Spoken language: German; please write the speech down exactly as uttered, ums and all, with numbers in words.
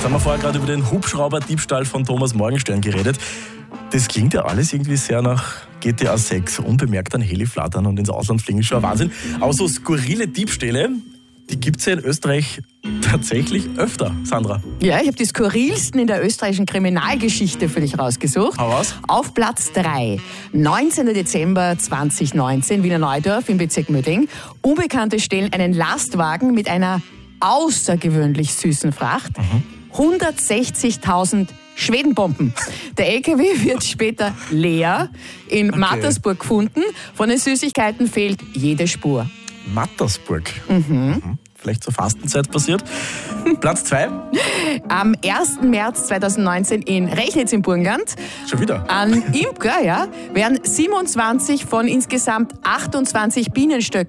haben wir vorher gerade über den Hubschrauber-Diebstahl von Thomas Morgenstern geredet. Das klingt ja alles irgendwie sehr nach G T A sechs. Unbemerkt an Heli flattern und ins Ausland fliegen ist schon ein Wahnsinn. Aber so skurrile Diebstähle, die gibt es ja in Österreich tatsächlich öfter, Sandra. Ja, ich habe die skurrilsten in der österreichischen Kriminalgeschichte für dich rausgesucht. Hau raus. Auf Platz drei, neunzehnten Dezember zweitausendneunzehn, Wiener Neudorf im Bezirk Möding. Unbekannte stehlen einen Lastwagen mit einer außergewöhnlich süßen Fracht. Mhm. hundertsechzigtausend Schwedenbomben. Der L K W wird später leer in okay. Mattersburg gefunden. Von den Süßigkeiten fehlt jede Spur. Mattersburg? Mhm. Mhm. Vielleicht zur Fastenzeit passiert. Platz zwei. Am ersten März zweitausendneunzehn in Rechnitz im Burgenland. Schon wieder? An Imker, ja, werden siebenundzwanzig von insgesamt achtundzwanzig Bienenstöcken